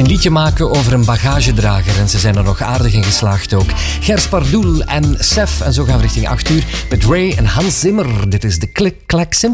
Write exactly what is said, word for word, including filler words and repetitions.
Een liedje maken over een bagagedrager en ze zijn er nog aardig in geslaagd ook. Gers Pardoel en Sef en zo gaan we richting acht uur met Ray en Hans Zimmer. Dit is de Click Clack Symphony.